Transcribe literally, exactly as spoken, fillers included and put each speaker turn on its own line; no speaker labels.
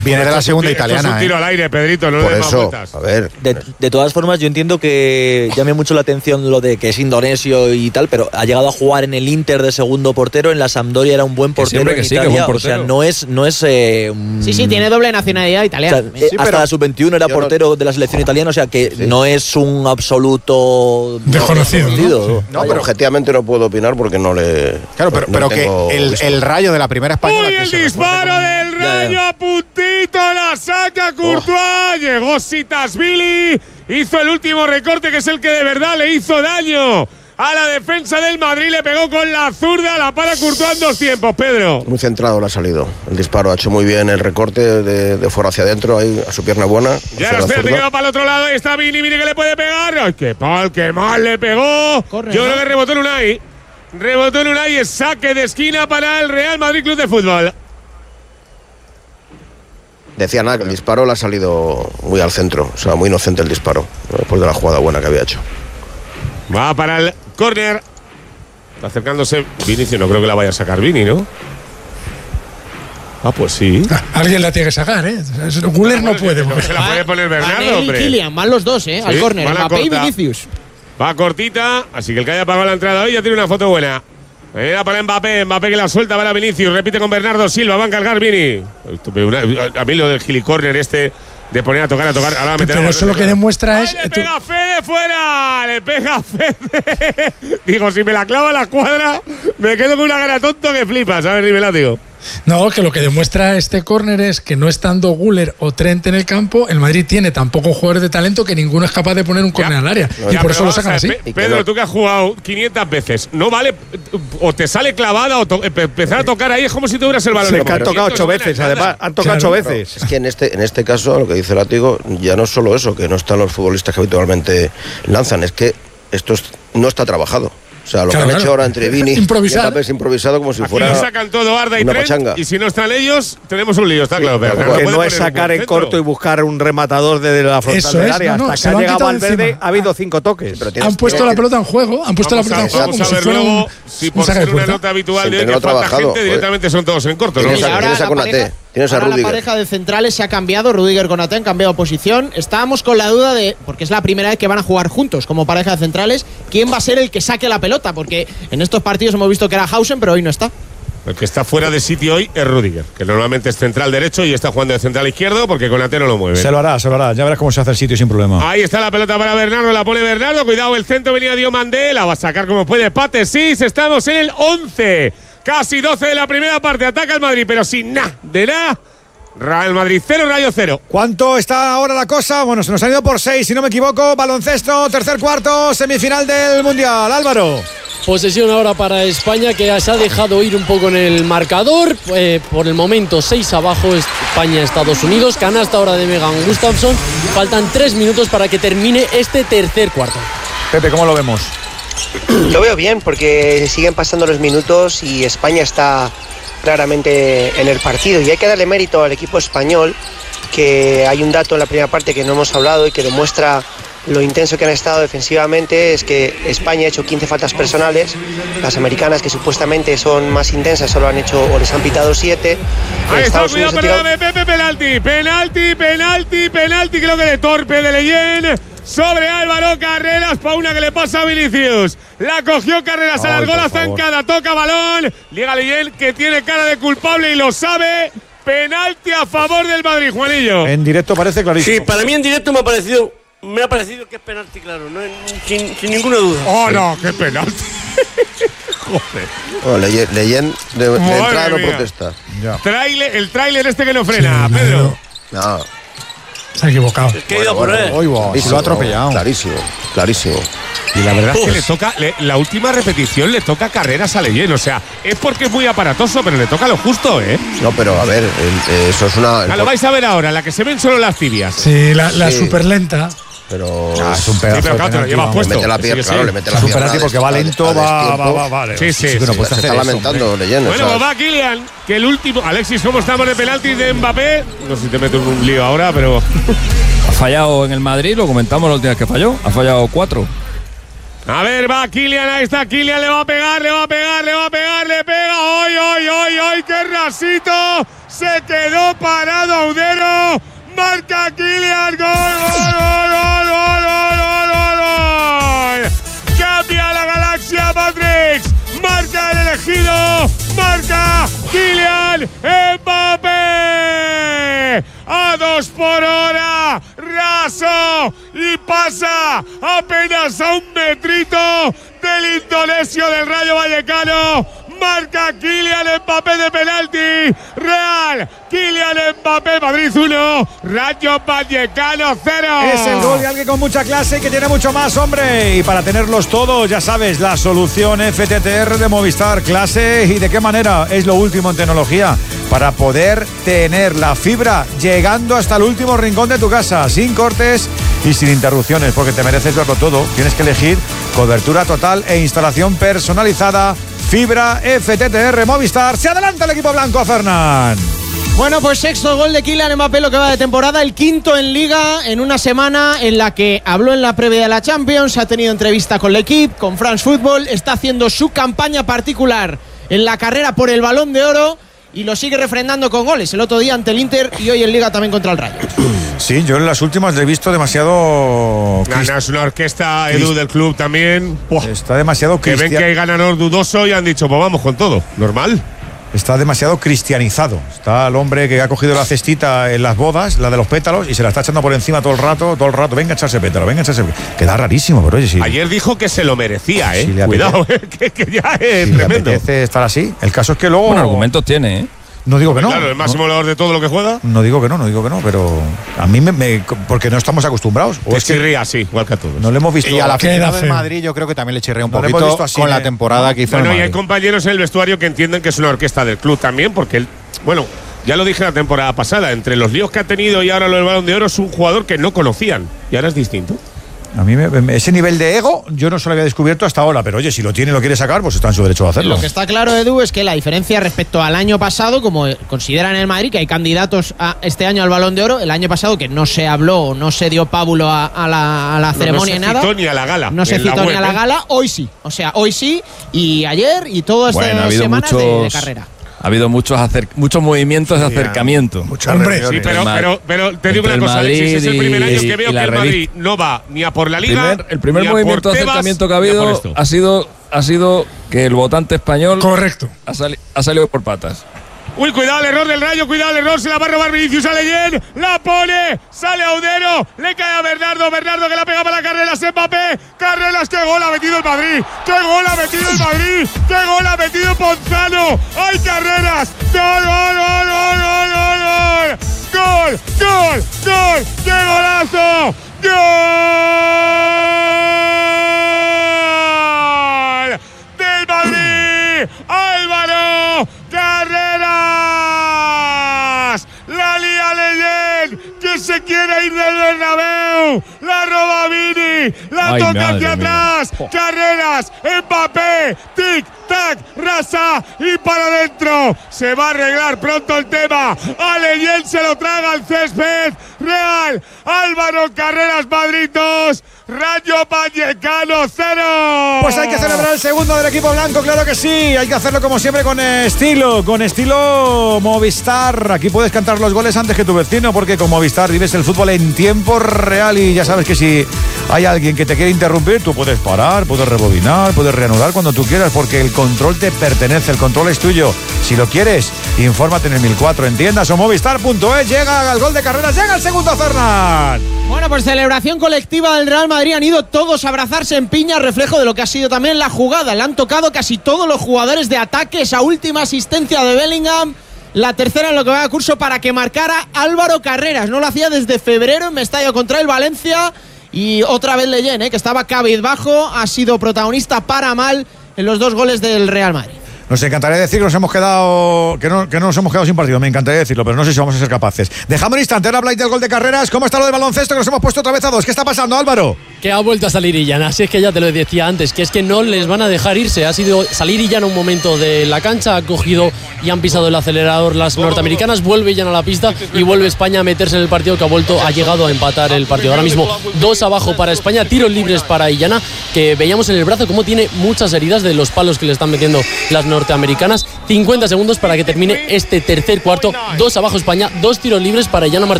Viene de la segunda
tiro,
italiana.
Es un tiro
¿eh?
al aire, Pedrito, no
Por
le des más
eso,
vueltas.
a ver.
De, de todas formas, yo entiendo que llame mucho la atención lo de que es indonesio y tal, pero ha llegado a jugar en el Inter de segundo portero, en la Sampdoria era un buen portero
siempre
en
que sí, que
Italia,
buen
o sea,
portero.
no es, no es eh, un-
Sí, sí, tiene doble nacionalidad
o
italiana.
sea, eh,
Sí,
hasta
pero
la sub veintiuno era
yo no-
portero de la selección italiana, o sea que
Sí.
no es un absoluto
Desconocido, ¿no?
desconocido.
No, pero objetivamente no puedo opinar porque no le.
Claro, pero,
no
pero que
tengo
el,
visto.
el Rayo de la primera española.
¡Uy,
que
el
se
disparo
recuerde
del
Ya,
Rayo!
ya.
A puntito la saca Courtois. Llegó Sitasvili. Hizo el último recorte, que es el que de verdad le hizo daño a la defensa del Madrid. Le pegó con la zurda. La para Courtois en dos tiempos, Pedro.
Muy centrado le ha salido. El disparo ha hecho muy bien el recorte de, de fuera hacia adentro, ahí a su pierna buena.
Ya
hacia
no
la
sé, te
zurda.
queda para el otro lado. Ahí está Vini, Vini que le puede pegar. ¡Ay, qué pal, qué mal le pegó!
Corre,
Yo
¿no?
creo que rebotó en Unai. Rebotó en Unai. Es saque de esquina para el Real Madrid Club de Fútbol.
Decía nada, que el disparo le ha salido muy al centro. O sea, muy inocente el disparo. Después de la jugada buena que había hecho.
Va para el córner. Está acercándose Vinicius. No creo que la vaya a sacar Vini, ¿no? Ah, pues sí.
Alguien la tiene que sacar, ¿eh? Güler no puede.
No se la puede poner Bernardo,
Van él y
hombre.
Kylian, van los dos, ¿eh? Al
Sí,
córner,
van a
Mbappé y
corta.
Vinicius.
Va cortita, así que el que haya pagado la entrada hoy ya tiene una foto buena. Era para Mbappé, Mbappé que la suelta para Vinicius, repite con Bernardo Silva, va a encargar Vini. A mí lo del gilicórner este de poner a tocar, a tocar, ahora meterá.
Pero eso lo que demuestra es.
¡Ay, le pega a Fede fuera! ¡Le pega a Fede! Digo, si me la clava la cuadra, me quedo con una cara tonto que flipas. A ver, dímela, tío.
No, que lo que demuestra este córner es que no estando Güler o Trent en el campo, el Madrid tiene tan pocos jugadores de talento que ninguno es capaz de poner un córner al área.
Ya,
y por
pero
eso lo
vamos
sacan
a
así.
ver, Pe- Pedro, tú que has jugado quinientas veces, no vale, o te sale clavada o to- empezar a tocar ahí es como si tuvieras el balón.
Se
en
que han
mano.
tocado
Esto
ocho
no gana
veces,
nada.
además. Han tocado
Claro.
ocho veces.
Es que en este, en este caso, lo que dice Látigo, ya no es solo eso, que no están los futbolistas que habitualmente lanzan, es que esto es- no está trabajado. O sea, lo
Claro,
que han
claro.
hecho ahora entre Vini
Improvisar.
y Mbappé es improvisado como si
Aquí
fuera
lo sacan todo Arda y
una
Trent,
pachanga.
y si no están ellos, tenemos un lío, está claro. Pero
tal
no
cual.
Que
puede
no es
poner un
sacar
buen
en
centro.
corto y buscar un rematador desde la frontal
Eso
del
es,
área.
no, no,
Hasta
se
que ha
lo han
llegado
quitado
Valverde,
encima.
ha habido cinco toques.
Pero tienes-
Han puesto
tienes
la
que-
pelota en juego, han puesto
Vamos
la pelota
a,
en juego
vamos
como
a
si
ver
fuera
luego
un,
si
un
por
saque
ser
de
una
puerta.
nota habitual
Sin
de hoy que
tenerlo
falta
trabajado,
gente,
joder.
directamente son todos en corto. ¿no?
Tienes
Y
a-
ahora
tienes a
la
Konaté,
pareja-
tienes a
ahora la
Rüdiger.
pareja de centrales se ha cambiado. Rudiger Konaté han cambiado posición. Estábamos con la duda de, porque es la primera vez que van a jugar juntos como pareja de centrales, quién va a ser el que saque la pelota, porque en estos partidos hemos visto que era Hausen, pero hoy no está.
El que está fuera de sitio hoy es Rudiger, que normalmente es central derecho y está jugando de central izquierdo porque Konaté no lo mueve.
Se lo hará, se lo hará. Ya verás cómo se hace el sitio sin problema.
Ahí está la pelota para Bernardo, la pone Bernardo. Cuidado, el centro venía Diomandé, la va a sacar como puede Pate. Sí, estamos en el once, casi doce de la primera parte. Ataca el Madrid, pero sin nada, de nada. Real Madrid cero, Rayo cero.
¿Cuánto está ahora la cosa? Bueno, se nos ha ido por seis, si no me equivoco. Baloncesto, tercer cuarto, semifinal del Mundial. Álvaro.
Posesión ahora para España, que se ha dejado ir un poco en el marcador. Eh, por el momento, seis abajo, España-Estados Unidos. Canasta ahora de Megan Gustafsson. Faltan tres minutos para que termine este tercer cuarto.
Pepe, ¿cómo lo vemos?
Lo veo bien porque siguen pasando los minutos y España está claramente en el partido. Y hay que darle mérito al equipo español, que hay un dato en la primera parte que no hemos hablado y que demuestra lo intenso que han estado defensivamente. Es que España ha hecho quince faltas personales, las americanas, que supuestamente son más intensas, solo han hecho o les han pitado siete.
Ahí está,
Estados
cuidado,
Unidos ha tirado-
perdóname, Pepe, penalti, penalti, penalti, penalti, creo que de torpe de Leyen sobre Álvaro Carreras, para una que le pasa a Vinicius. La cogió Carreras,
Ay,
alargó
por
la
favor.
zancada, toca balón, llega Leyen, que tiene cara de culpable y lo sabe. Penalti a favor del Madrid, Juanillo.
En directo parece clarísimo.
Sí, para mí en directo me ha parecido, me ha parecido que es penalti, claro, no, sin, sin ninguna duda.
Oh, no, qué penalti. Joder.
Oh, Leyen, Leyen de, de
Madre
entrada no
mía.
protesta.
Ya.
Tráiler- el tráiler este que no frena,
Sí,
Pedro.
No.
Se ha equivocado.
Es que he ido a por él.
Oy, va, se lo ha atropellado.
Clarísimo, clarísimo.
Y la verdad es que le toca, le- la última repetición le toca Carreras a Leyen. O sea, es porque es muy aparatoso, pero le toca lo justo, ¿eh?
No, pero a ver, el- eh, eso es una.
Ah, lo vais a ver ahora, la que se ven solo las tibias.
Sí, la, la
Sí.
super lenta.
Pero.
Ah, es un
Sí,
pedazo
pero
de
claro, te lo
penalti,
llevas
vamos.
puesto.
Le mete la
Sí,
pierna,
sí,
claro,
sí.
le mete
Es
la
un
pierna.
penalti porque va lento, va, va, va, vale.
Sí, sí,
que no
sí.
puedes
Se
hacer
está
eso,
lamentando
hombre.
Leyen.
Bueno,
o sea,
pues va Kylian, que el último. Alexis, ¿cómo estamos de penaltis de Mbappé? No sé si te meto en un lío ahora, pero.
Ha fallado en el Madrid, lo comentamos la última vez que falló. Ha fallado cuatro.
A ver, va Kylian, ahí está Kylian, le va a pegar, le va a pegar, le va a pegar, le pega. ¡Ay, ay, ay, ay! ¡Qué rasito! Se quedó parado Audero. Marca Kylian. Gol, gol, gol, gol, gol, gol, gol, gol. Cambia la galaxia Matrix. Marca el elegido. Marca Kylian Mbappé. A dos por hora. Raso. Y pasa apenas a un metrito del indonesio del Rayo Vallecano. Marca Kylian Mbappé de penalti. Real. Kylian Mbappé, Madrid uno. Rayo Vallecano cero.
Es el gol de alguien con mucha clase y que tiene mucho más, hombre. Y para tenerlos todos, ya sabes, la solución F T T R de Movistar. Clase y de qué manera. Es lo último en tecnología para poder tener la fibra llegando hasta el último rincón de tu casa, sin cortes y sin interrupciones, porque te mereces verlo todo. Tienes que elegir cobertura total e instalación personalizada. Fibra F T T R Movistar. Se adelanta el equipo blanco, Fernán.
Bueno, pues sexto gol de Kylian Mbappé lo que va de temporada, el quinto en Liga, en una semana en la que habló en la previa de la Champions, ha tenido entrevista con l'Equipe, con France Football, está haciendo su campaña particular en la carrera por el Balón de Oro y lo sigue refrendando con goles. El otro día ante el Inter y hoy en Liga también contra el Rayo.
Sí, yo en las últimas le he visto demasiado...
Gana, es una orquesta, Edu, del club también. Buah.
Está demasiado
Que
cristian...
ven que hay ganador dudoso y han dicho, pues vamos con todo. Normal.
Está demasiado cristianizado. Está el hombre que ha cogido la cestita en las bodas, la de los pétalos, y se la está echando por encima todo el rato, todo el rato. Venga a echarse pétalo, venga a echarse pétalo. Queda rarísimo, pero oye, sí.
Ayer dijo que se lo merecía, ¿eh?
Si le
Cuidado, eh, que, que ya es
si
tremendo.
le apetece estar así. El caso es que luego...
Bueno, argumentos tiene, ¿eh?
No digo que no.
Claro, el máximo goleador de todo lo que juega.
No digo que no, no digo que no, pero a mí me... me porque no estamos acostumbrados.
O es que chirría así, igual que a todos.
No le hemos visto...
Y a la
Queda
final del
feo.
Madrid yo creo que también le chirrea un
No le hemos
poquito
visto así,
con
¿eh?
la temporada que hizo
Bueno,
el
y hay
Madrid.
compañeros en el vestuario que entienden que es una orquesta del club también, porque él, bueno, ya lo dije la temporada pasada, entre los líos que ha tenido y ahora lo del Balón de Oro, es un jugador que no conocían y ahora es distinto.
A mí me- me- ese nivel de ego yo no se lo había descubierto hasta ahora, pero oye, si lo tiene y lo quiere sacar, pues está en su derecho a hacerlo.
Lo que está claro, Edu, es que la diferencia respecto al año pasado, como consideran en el Madrid que hay candidatos a este año al Balón de Oro, el año pasado que no se habló o no se dio pábulo a, a la, a la ceremonia
no
ni
se
nada.
citó ni a la gala.
No se
en la
citó ni
web,
a la
¿eh?
gala, hoy sí. O sea, hoy sí y ayer y todas
Bueno, ha
estas
habido
semanas
muchos,
de, de carrera.
ha habido muchos, acer- muchos movimientos de acercamiento.
Muchas
Hombre,
reuniones.
Sí, pero,
El Ma-
pero, pero te digo
entre
una
el
cosa, Alexis, es el
Madrid
primer año
y-
que veo
y la
que el Madrid
revista.
no va ni a por la
El
Liga.
primer, el primer
ni a
movimiento
por
de
Tebas,
acercamiento que ha
ni a por
habido
esto.
ha sido, ha sido que el votante español
Correcto.
ha, sali- ha salido por patas.
Uy, cuidado el error del Rayo, cuidado el error, se la va a robar Vinicius a Leyen, la pone, sale Audero, le cae a Bernardo, Bernardo que la pega para Carreras, Mbappé, Carreras, qué gol ha metido el Madrid, qué gol ha metido el Madrid, qué gol ha metido Ponzano, hay Carreras, gol, gol, gol, gol, gol, gol, gol, gol, gol, qué golazo, gol del Madrid, Álvaro Carreras, la lía Leyen, que se quiere ir del Bernabéu, la roba Vini, la
Ay,
toca
madre
hacia
mía.
atrás, Carreras, Mbappé, tic, tac, rasa y para adentro, se va a arreglar pronto el tema, a Leyen se lo traga al césped, Real, Álvaro Carreras, Madrid dos, Rayo Vallecano cero.
Pues hay que celebrar el segundo del equipo blanco, claro que sí. Hay que hacerlo como siempre con estilo, con estilo Movistar. Aquí puedes cantar los goles antes que tu vecino, porque con Movistar vives el fútbol en tiempo real y ya sabes que si hay alguien que te quiere interrumpir, tú puedes parar, puedes rebobinar, puedes reanudar cuando tú quieras, porque el control te pertenece, el control es tuyo. Si lo quieres, infórmate en el mil cuatro en tiendas o movistar punto es. Llega el gol de Carreras, llega el segundo, Fernán.
Bueno, pues celebración colectiva del Real Madrid. Han ido todos a abrazarse en piña, reflejo de lo que ha sido también la jugada. Le han tocado casi todos los jugadores de ataque. Esa última asistencia de Bellingham, la tercera en lo que va de curso para que marcara Álvaro Carreras. No lo hacía desde febrero en Mestalla contra el Valencia. Y otra vez Leyen, ¿eh? que estaba cabizbajo, ha sido protagonista para mal en los dos goles del Real Madrid.
Nos encantaría decir que nos hemos quedado que no, que no nos hemos quedado sin partido, me encantaría decirlo, pero no sé si vamos a ser capaces. Dejamos un instante, ahora habláis del gol de Carreras. ¿Cómo está lo de baloncesto que nos hemos puesto otra vez a dos? ¿Qué está pasando, Álvaro?
Que ha vuelto a salir Illana, así es que ya te lo decía antes, que es que no les van a dejar irse. Ha sido salir Illana un momento de la cancha, ha cogido y han pisado el acelerador las norteamericanas, vuelve Illana a la pista y vuelve España a meterse en el partido que ha vuelto, ha llegado a empatar el partido. Ahora mismo dos abajo para España, tiros libres para Illana, que veíamos en el brazo cómo tiene muchas heridas de los palos que le están metiendo las norteamericanas. norteamericanas. cincuenta segundos para que termine este tercer cuarto. Dos abajo España, dos tiros libres para Yana Martínez.